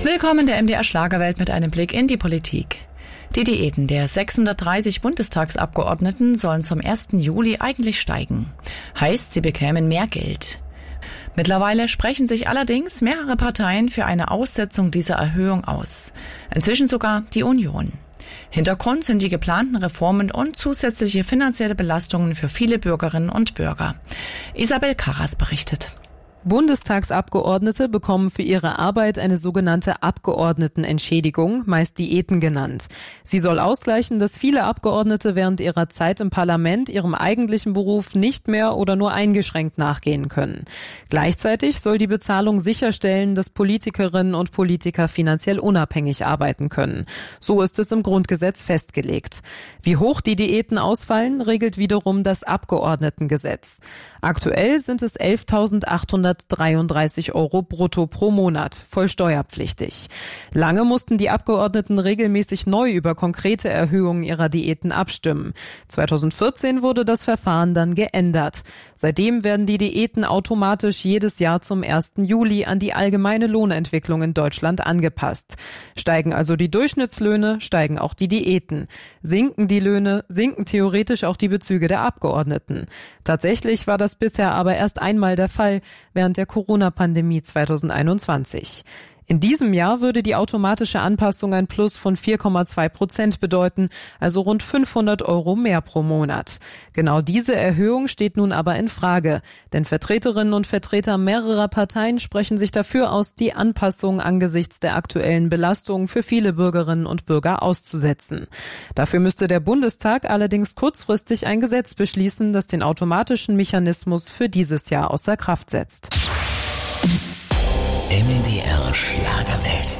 Willkommen in der MDR Schlagerwelt mit einem Blick in die Politik. Die Diäten der 630 Bundestagsabgeordneten sollen zum 1. Juli eigentlich steigen. Heißt, sie bekämen mehr Geld. Mittlerweile sprechen sich allerdings mehrere Parteien für eine Aussetzung dieser Erhöhung aus. Inzwischen sogar die Union. Hintergrund sind die geplanten Reformen und zusätzliche finanzielle Belastungen für viele Bürgerinnen und Bürger. Isabel Karras berichtet. Bundestagsabgeordnete bekommen für ihre Arbeit eine sogenannte Abgeordnetenentschädigung, meist Diäten genannt. Sie soll ausgleichen, dass viele Abgeordnete während ihrer Zeit im Parlament ihrem eigentlichen Beruf nicht mehr oder nur eingeschränkt nachgehen können. Gleichzeitig soll die Bezahlung sicherstellen, dass Politikerinnen und Politiker finanziell unabhängig arbeiten können. So ist es im Grundgesetz festgelegt. Wie hoch die Diäten ausfallen, regelt wiederum das Abgeordnetengesetz. Aktuell sind es 11.833 € brutto pro Monat, voll steuerpflichtig. Lange mussten die Abgeordneten regelmäßig neu über konkrete Erhöhungen ihrer Diäten abstimmen. 2014 wurde das Verfahren dann geändert. Seitdem werden die Diäten automatisch jedes Jahr zum 1. Juli an die allgemeine Lohnentwicklung in Deutschland angepasst. Steigen also die Durchschnittslöhne, steigen auch die Diäten. Sinken die Löhne, sinken theoretisch auch die Bezüge der Abgeordneten. Tatsächlich war das bisher aber erst einmal der Fall während der Corona-Pandemie 2021. In diesem Jahr würde die automatische Anpassung ein Plus von 4,2% bedeuten, also rund 500 € mehr pro Monat. Genau diese Erhöhung steht nun aber in Frage, denn Vertreterinnen und Vertreter mehrerer Parteien sprechen sich dafür aus, die Anpassung angesichts der aktuellen Belastung für viele Bürgerinnen und Bürger auszusetzen. Dafür müsste der Bundestag allerdings kurzfristig ein Gesetz beschließen, das den automatischen Mechanismus für dieses Jahr außer Kraft setzt. MDR Schlagerwelt.